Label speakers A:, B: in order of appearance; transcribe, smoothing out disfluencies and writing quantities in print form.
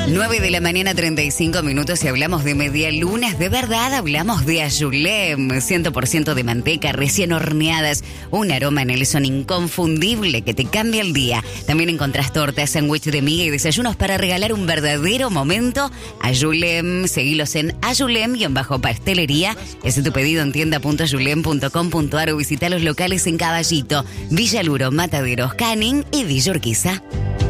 A: 9 de la mañana, 35 minutos, y hablamos de medialunas. De verdad, hablamos de Ayulem, 100% de manteca, recién horneadas. Un aroma Nelson inconfundible que te cambia el día. También encontrás tortas, sándwich de miga y desayunos para regalar un verdadero momento. Ayulem, seguilos en Ayulem-pastelería. Es tu pedido en tienda.ayulem.com.ar o visita los locales en Caballito, Villaluro, Mataderos, Canning y Villa Urquiza.